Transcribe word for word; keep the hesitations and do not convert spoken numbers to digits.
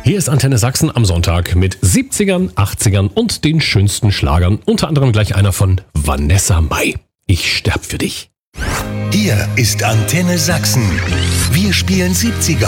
Hier ist Antenne Sachsen am Sonntag mit siebzigern, achtzigern und den schönsten Schlagern. Unter anderem gleich einer von Vanessa Mai. Ich sterb für dich. Hier ist Antenne Sachsen. Wir spielen siebziger,